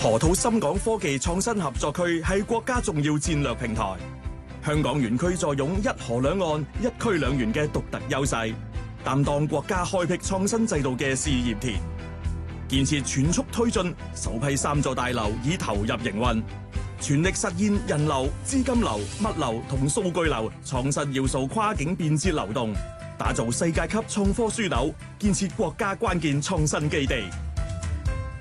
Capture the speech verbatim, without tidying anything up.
河套深港科技創新合作區係國家重要戰略平台，香港園區坐擁一河兩岸、一區兩園嘅獨特優勢，擔當國家開闢創新制度嘅試驗田。建設全速推進，首批三座大樓已投入營運，全力實現人流、資金流、物流同數據流創新要素跨境便捷流動，打造世界級創科樞紐，建設國家關鍵創新基地。